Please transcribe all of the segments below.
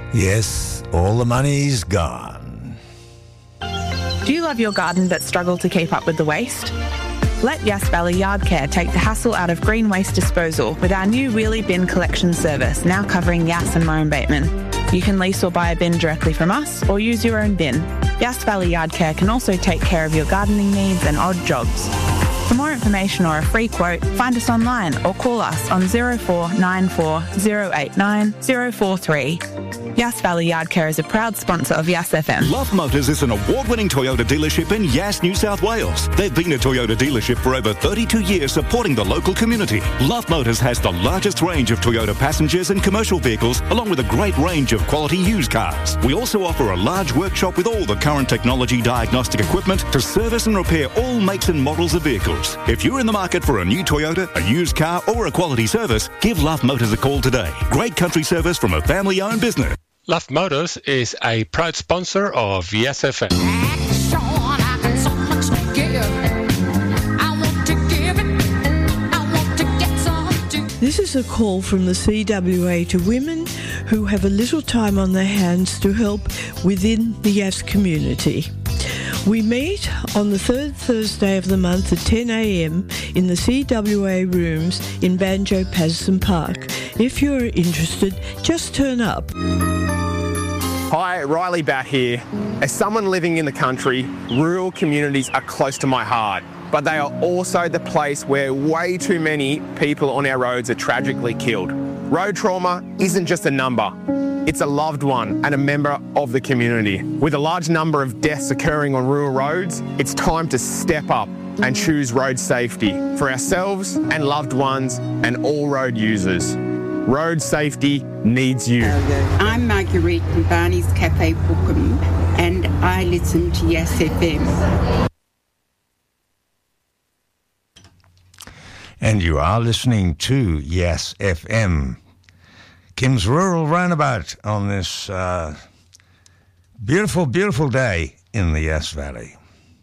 Yes, all the money's gone. Do you love your garden but struggle to keep up with the waste? Let Yass Valley Yard Care take the hassle out of green waste disposal with our new wheelie bin collection service, now covering Yass and Murrumbateman. You can lease or buy a bin directly from us or use your own bin. Yass Valley Yard Care can also take care of your gardening needs and odd jobs. For more information or a free quote, find us online or call us on 0494 089 043. Yass Valley Yard Care is a proud sponsor of Yass FM. Love Motors is an award-winning Toyota dealership in Yass, New South Wales. They've been a Toyota dealership for over 32 years, supporting the local community. Love Motors has the largest range of Toyota passengers and commercial vehicles, along with a great range of quality used cars. We also offer a large workshop with all the current technology diagnostic equipment to service and repair all makes and models of vehicles. If you're in the market for a new Toyota, a used car, or a quality service, give Love Motors a call today. Great country service from a family-owned business. Love Motors is a proud sponsor of Yass FM. This is a call from the CWA to women who have a little time on their hands to help within the Yass community. We meet on the third Thursday of the month at 10 a.m. in the CWA rooms in Banjo Patterson Park. If you're interested, just turn up. Hi, Riley Batt here. As someone living in the country, rural communities are close to my heart, but they are also the place where way too many people on our roads are tragically killed. Road trauma isn't just a number. It's a loved one and a member of the community. With a large number of deaths occurring on rural roads, it's time to step up and choose road safety for ourselves and loved ones and all road users. Road safety needs you. I'm Marguerite from Barney's Cafe Bookham and I listen to Yass FM. And you are listening to Yass FM. Kim's Rural Roundabout on this beautiful, beautiful day in the Yass Valley.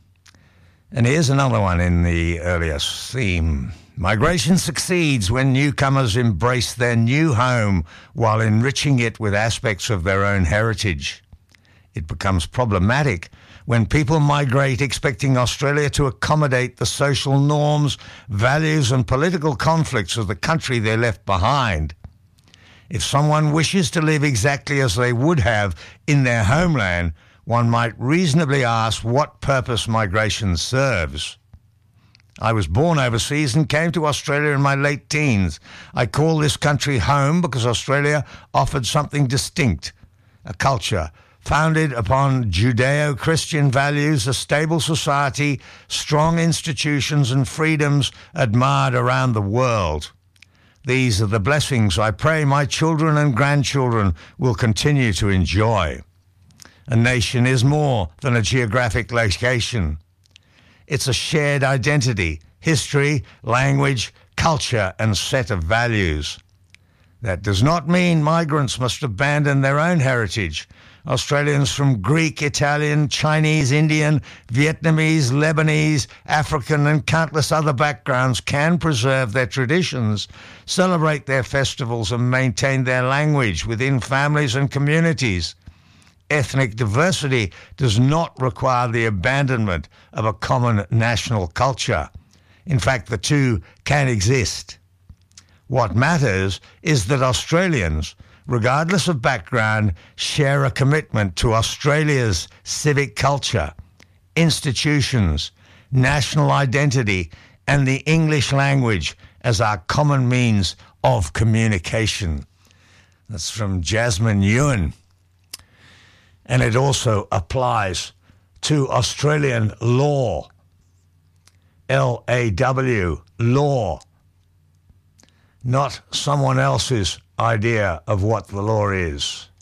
And here's another one in the earlier theme. Migration succeeds when newcomers embrace their new home while enriching it with aspects of their own heritage. It becomes problematic when people migrate expecting Australia to accommodate the social norms, values and political conflicts of the country they left behind. If someone wishes to live exactly as they would have in their homeland, one might reasonably ask what purpose migration serves. I was born overseas and came to Australia in my late teens. I call this country home because Australia offered something distinct, a culture founded upon Judeo-Christian values, a stable society, strong institutions and freedoms admired around the world. These are the blessings I pray my children and grandchildren will continue to enjoy. A nation is more than a geographic location. It's a shared identity, history, language, culture, and set of values. That does not mean migrants must abandon their own heritage. Australians from Greek, Italian, Chinese, Indian, Vietnamese, Lebanese, African, and countless other backgrounds can preserve their traditions, celebrate their festivals, and maintain their language within families and communities. Ethnic diversity does not require the abandonment of a common national culture. In fact, the two can exist. What matters is that Australians, regardless of background, share a commitment to Australia's civic culture, institutions, national identity, and the English language as our common means of communication. That's from Jasmine Ewan. And it also applies to Australian law, L-A-W, law, not someone else's idea of what the law is.